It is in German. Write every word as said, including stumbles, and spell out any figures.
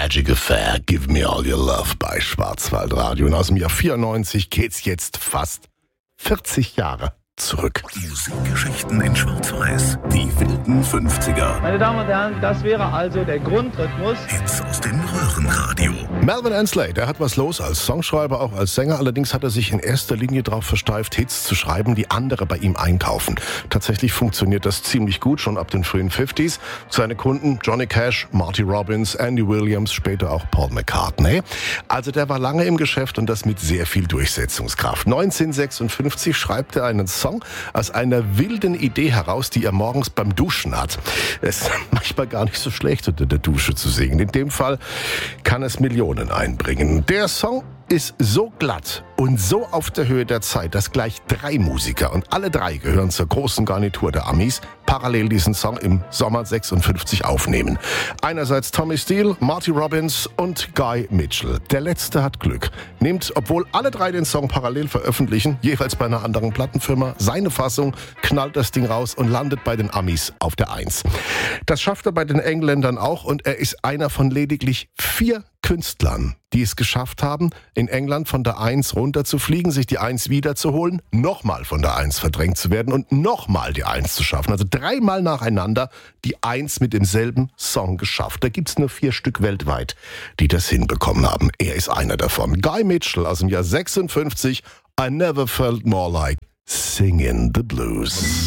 Magic Affair, Give Me All Your Love bei Schwarzwaldradio. Und aus dem Jahr vierundneunzig geht's jetzt fast vierzig Jahre zurück. Musikgeschichten in Schwarz-Weiß. Die wilden fünfziger. Meine Damen und Herren, das wäre also der Grundrhythmus. Hits aus dem Röhrenradio. Melvin Ansley, der hat was los als Songschreiber, auch als Sänger. Allerdings hat er sich in erster Linie darauf versteift, Hits zu schreiben, die andere bei ihm einkaufen. Tatsächlich funktioniert das ziemlich gut, schon ab den frühen fünfziger. Seine Kunden Johnny Cash, Marty Robbins, Andy Williams, später auch Paul McCartney. Also der war lange im Geschäft und das mit sehr viel Durchsetzungskraft. neunzehnhundertsechsundfünfzig schreibt er einen Song aus einer wilden Idee heraus, die er morgens beim Duschen hat. Es ist manchmal gar nicht so schlecht, unter der Dusche zu singen. In dem Fall kann es Millionen einbringen. Der Song ist so glatt und so auf der Höhe der Zeit, dass gleich drei Musiker, und alle drei gehören zur großen Garnitur der Amis, parallel diesen Song im Sommer sechsundfünfzig aufnehmen. Einerseits Tommy Steele, Marty Robbins und Guy Mitchell. Der letzte hat Glück. Nimmt, obwohl alle drei den Song parallel veröffentlichen, jeweils bei einer anderen Plattenfirma, seine Fassung, knallt das Ding raus und landet bei den Amis auf der Eins. Das schafft er bei den Engländern auch und er ist einer von lediglich vier Künstlern, die es geschafft haben, in England von der Eins runterzufliegen, sich die Eins wiederzuholen, nochmal von der Eins verdrängt zu werden und nochmal die Eins zu schaffen. Also dreimal nacheinander die Eins mit demselben Song geschafft. Da gibt's nur vier Stück weltweit, die das hinbekommen haben. Er ist einer davon. Guy Mitchell aus dem Jahr sechsundfünfzig. I never felt more like singing the blues.